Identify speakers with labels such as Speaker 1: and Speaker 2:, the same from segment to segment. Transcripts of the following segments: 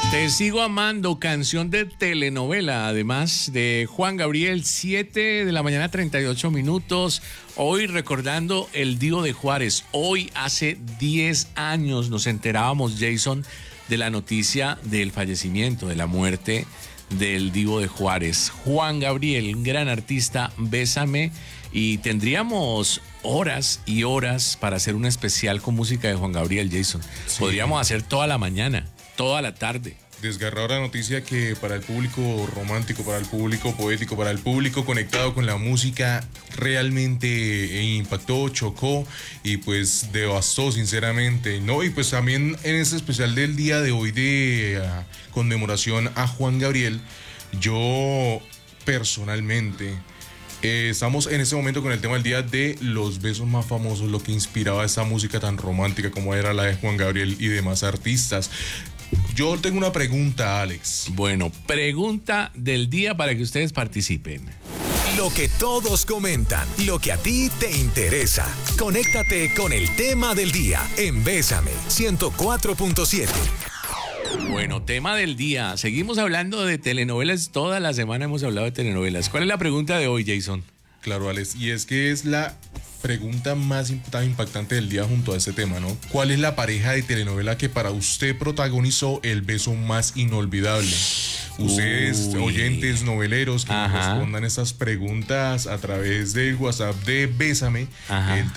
Speaker 1: Te sigo amando, canción de telenovela, además de Juan Gabriel, 7 de la mañana, 38 minutos. Hoy recordando el Divo de Juárez. Hoy, hace 10 años, nos enterábamos, Jason, de la noticia del fallecimiento, de la muerte del Divo de Juárez. Juan Gabriel, un gran artista, Bésame. Y tendríamos horas y horas para hacer un especial con música de Juan Gabriel, Jason. Sí. Podríamos hacer toda la mañana, toda la tarde.
Speaker 2: Desgarradora noticia que para el público romántico, para el público poético, para el público conectado con la música, realmente impactó, chocó y pues devastó sinceramente, ¿no? Y pues también en este especial del día de hoy de conmemoración a Juan Gabriel, yo personalmente... estamos en este momento con el tema del día de los besos más famosos, lo que inspiraba esta música tan romántica como era la de Juan Gabriel y demás artistas. Yo tengo una pregunta, Alex.
Speaker 1: Bueno, pregunta del día para que ustedes participen.
Speaker 3: Lo que todos comentan, lo que a ti te interesa. Conéctate con el tema del día en Bésame 104.7.
Speaker 1: Bueno, tema del día. Seguimos hablando de telenovelas. Toda la semana hemos hablado de telenovelas. ¿Cuál es la pregunta de hoy, Jason?
Speaker 2: Claro, Alex. Y es que es la pregunta más impactante del día junto a este tema, ¿no? ¿Cuál es la pareja de telenovela que para usted protagonizó el beso más inolvidable? Ustedes, oyentes noveleros, que nos respondan estas preguntas a través del WhatsApp de Bésame, el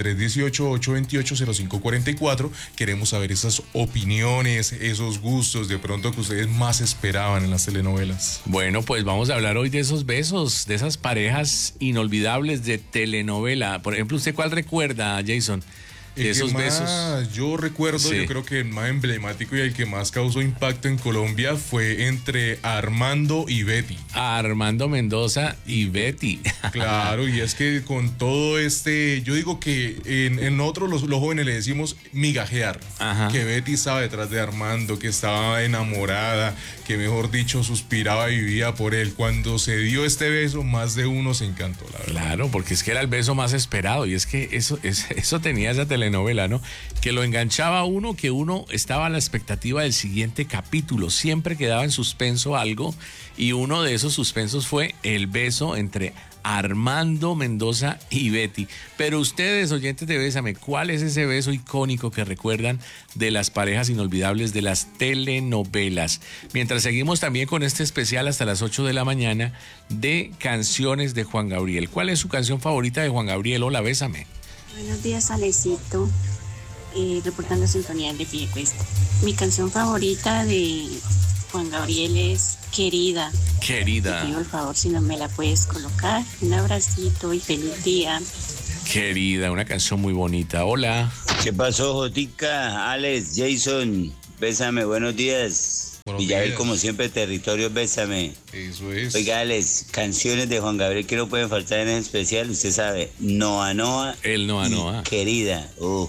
Speaker 2: 318-828-0544. Queremos saber esas opiniones, esos gustos de pronto que ustedes más esperaban en las telenovelas.
Speaker 1: Bueno, pues vamos a hablar hoy de esos besos, de esas parejas inolvidables de telenovela. Por ejemplo, ¿usted cuál recuerda, Jason? De esos besos.
Speaker 2: Yo recuerdo, sí. Yo creo que el más emblemático y el que más causó impacto en Colombia fue entre Armando y Betty.
Speaker 1: Armando Mendoza y Betty.
Speaker 2: Claro, y es que con todo yo digo que en otros los jóvenes le decimos migajear. Que Betty estaba detrás de Armando, que estaba enamorada, que mejor dicho suspiraba y vivía por él. Cuando se dio este beso, más de uno se encantó, la verdad.
Speaker 1: Claro, porque es que era el beso más esperado y es que eso tenía esa telenovela, ¿no? Que lo enganchaba a uno, que uno estaba a la expectativa del siguiente capítulo, siempre quedaba en suspenso algo y uno de esos suspensos fue el beso entre Armando Mendoza y Betty. Pero ustedes, oyentes de Bésame, ¿cuál es ese beso icónico que recuerdan de las parejas inolvidables de las telenovelas? Mientras seguimos también con este especial hasta las 8 de la mañana de canciones de Juan Gabriel. ¿Cuál es su canción favorita de Juan Gabriel? Hola, Bésame.
Speaker 4: Buenos días, Alecito, reportando sintonía de Piedecuesta. Mi canción favorita de Juan Gabriel es Querida.
Speaker 1: Querida.
Speaker 4: Te pido el favor si no me la puedes colocar. Un abracito y feliz día.
Speaker 1: Querida, una canción muy bonita. Hola.
Speaker 5: ¿Qué pasó, Jotica? Alex, Jason, Bésame, buenos días. Y ya ver como siempre, territorio Bésame.
Speaker 2: Eso es.
Speaker 5: Oiga, Alex, canciones de Juan Gabriel que no pueden faltar en el especial, usted sabe, Noa Noa.
Speaker 1: El Noa Noa.
Speaker 5: Querida.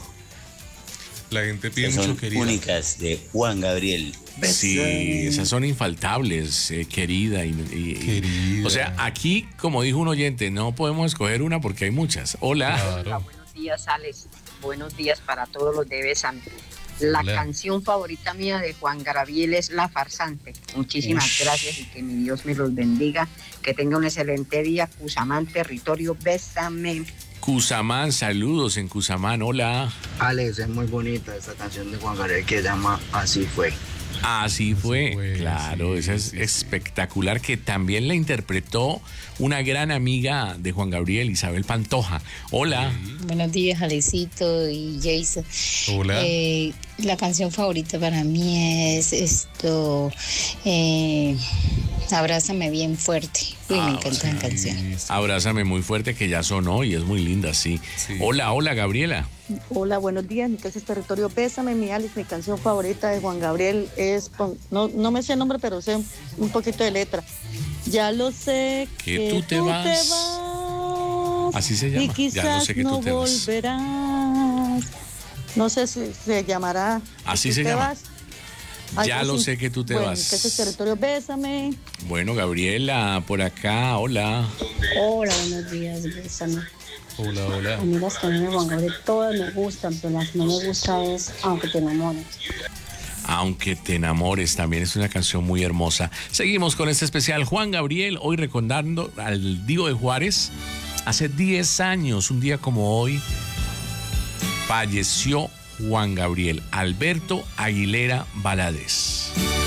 Speaker 2: La gente pide mucho Querida.
Speaker 5: Únicas de Juan Gabriel.
Speaker 1: Sí, esas son infaltables, Querida.
Speaker 2: Querida.
Speaker 1: O sea, aquí, como dijo un oyente, no podemos escoger una porque hay muchas. Hola.
Speaker 2: Claro.
Speaker 6: Hola, buenos días, Alex. Buenos días para todos los de Bésame. La canción favorita mía de Juan Gabriel es La Farsante. Muchísimas gracias y que mi Dios me los bendiga. Que tenga un excelente día. Cusamán, territorio Bésame.
Speaker 1: Cusamán, saludos en Cusamán, hola.
Speaker 7: Alex, es muy bonita esta canción de Juan Gabriel que se llama Así Fue.
Speaker 1: Así fue, claro, sí, esa es espectacular, que también la interpretó una gran amiga de Juan Gabriel, Isabel Pantoja. Hola.
Speaker 8: Buenos días, Alecito y Jason.
Speaker 2: Hola.
Speaker 8: La canción favorita para mí es Abrázame bien fuerte. Uy, me encanta la canción.
Speaker 1: Abrázame muy fuerte, que ya sonó y es muy linda, sí. Hola, Gabriela.
Speaker 9: Hola, buenos días, mi casa es Territorio Bésame, mi Alex, mi canción favorita de Juan Gabriel es, no me sé el nombre, pero sé un poquito de letra. Ya lo sé
Speaker 1: que tú te vas. Así se llama.
Speaker 9: Y quizás
Speaker 1: ya lo sé que
Speaker 9: no
Speaker 1: tú te
Speaker 9: volverás. No sé si se llamará.
Speaker 1: Así se llama. Ya lo sé que tú te vas.
Speaker 9: Mi casa es Territorio Bésame.
Speaker 1: Bueno, Gabriela, por acá, hola.
Speaker 10: Hola, buenos días, Bésame.
Speaker 2: Hola.
Speaker 10: A mí las canciones de Juan Gabriel todas me gustan, pero las que no me gusta es Aunque te enamores.
Speaker 1: Aunque te enamores, también es una canción muy hermosa. Seguimos con este especial Juan Gabriel, hoy recordando al Divo de Juárez. Hace 10 años, un día como hoy, falleció Juan Gabriel Alberto Aguilera Valadez.